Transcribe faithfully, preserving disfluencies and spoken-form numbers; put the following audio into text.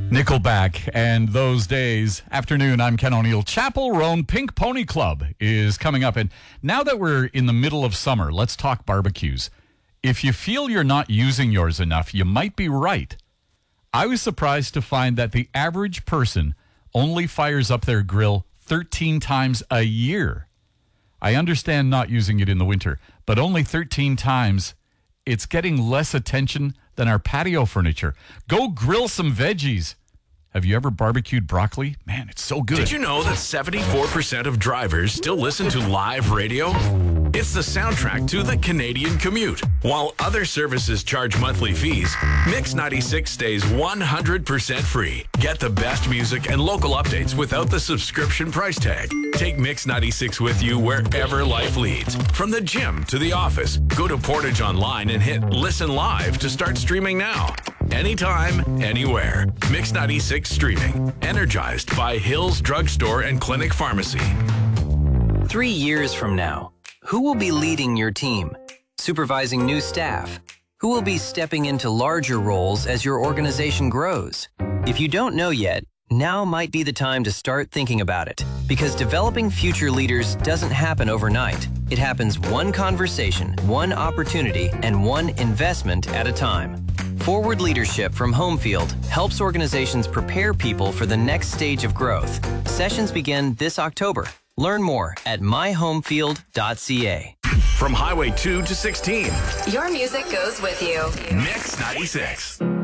Nickelback and Those Days. Afternoon, I'm Ken O'Neill. Chapel Roan Pink Pony Club is coming up. And now that we're in the middle of summer, let's talk barbecues. If you feel you're not using yours enough, you might be right. I was surprised to find that the average person only fires up their grill thirteen times a year. I understand not using it in the winter, but only thirteen times. It's getting less attention than our patio furniture. Go grill some veggies. Have you ever barbecued broccoli? Man, it's so good. Did you know that seventy-four percent of drivers still listen to live radio? It's the soundtrack to the Canadian commute. While other services charge monthly fees, Mix ninety-six stays one hundred percent free. Get the best music and local updates without the subscription price tag. Take Mix ninety-six with you wherever life leads. From the gym to the office, go to Portage Online and hit Listen Live to start streaming now. Anytime, anywhere. Mix ninety-six streaming. Energized by Hills Drugstore and Clinic Pharmacy. Three years from now, who will be leading your team? Supervising new staff? Who will be stepping into larger roles as your organization grows? If you don't know yet, now might be the time to start thinking about it. Because developing future leaders doesn't happen overnight. It happens one conversation, one opportunity, and one investment at a time. Forward Leadership from Homefield helps organizations prepare people for the next stage of growth. Sessions begin this October. Learn more at my homefield dot c a. From Highway two to sixteen. Your music goes with you. Mix ninety-six.